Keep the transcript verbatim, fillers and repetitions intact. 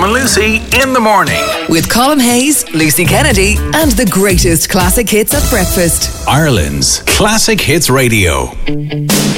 and Lucy in the morning. With Colm Hayes, Lucy Kennedy, and the greatest classic hits at breakfast. Ireland's Classic Hits Radio.